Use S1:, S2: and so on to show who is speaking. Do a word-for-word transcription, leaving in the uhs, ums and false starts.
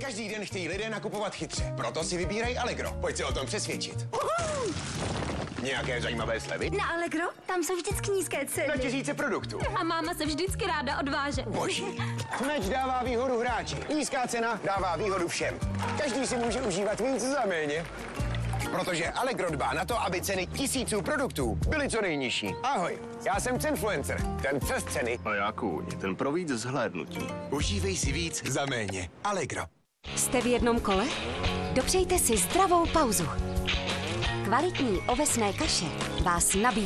S1: Každý den chtějí lidé nakupovat chytře, proto si vybírají Allegro. Pojď se o tom přesvědčit. Nějaké zajímavé slevy?
S2: Na Allegro? Tam jsou vždycky nízké ceny.
S1: Na tisíce produktů.
S2: A máma se vždycky ráda odváže.
S1: Boží. Meč dává výhodu hráči. Nízká cena dává výhodu všem. Každý si může užívat víc za méně. Protože Allegro dbá na to, aby ceny tisíců produktů byly co nejnižší. Ahoj, já jsem Cenfluencer, ten přes ceny.
S3: A já kůň, ten pro víc zhlédnutí.
S1: Užívej si víc za méně. Allegro.
S4: Jste v jednom kole? Dopřejte si zdravou pauzu. Kvalitní ovesné kaše vás nabíjí.